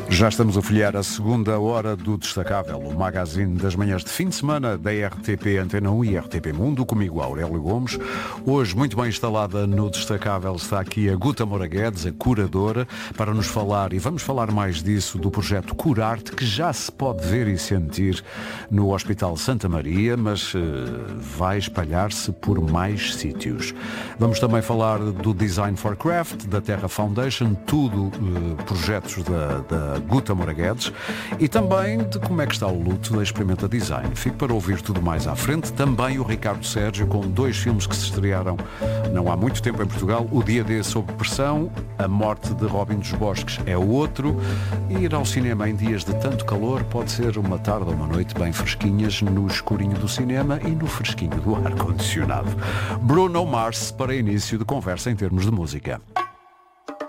Já estamos a folhear a segunda hora do Destacável, o magazine das manhãs de fim de semana da RTP Antena 1 e RTP Mundo, comigo Aurélio Gomes. Hoje, muito bem instalada no Destacável, está aqui a Guta Moura Guedes, a curadora, para nos falar, e vamos falar mais disso, do projeto Curarte, que já se pode ver e sentir no Hospital Santa Maria, mas vai espalhar-se por mais sítios. Vamos também falar do Design for Craft, da Terra Foundation, tudo projetos da Guta Moura Guedes, e também de como é que está o luto da Experimenta Design. Fico para ouvir tudo mais à frente. Também o Ricardo Sérgio, com dois filmes que se estrearam não há muito tempo em Portugal: O Dia D Sob Pressão, A Morte de Robin dos Bosques é o outro. Ir ao cinema em dias de tanto calor pode ser uma tarde ou uma noite bem fresquinhas, no escurinho do cinema e no fresquinho do ar-condicionado. Bruno Mars para início de conversa em termos de música.